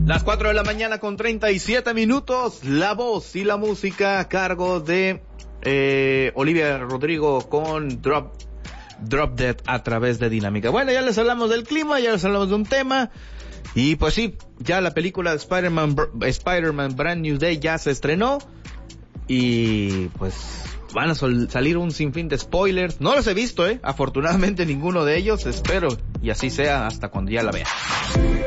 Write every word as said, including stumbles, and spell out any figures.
Las cuatro de la mañana con treinta y siete minutos, la voz y la música a cargo de eh, Olivia Rodrigo con Drop, Drop Dead a través de Dinámica. Bueno, ya les hablamos del clima, ya les hablamos de un tema, y pues sí, ya la película de Spider-Man, Spider-Man Brand New Day ya se estrenó, y pues van a sol- salir un sinfín de spoilers. No los he visto, eh, afortunadamente ninguno de ellos, espero y así sea hasta cuando ya la vea.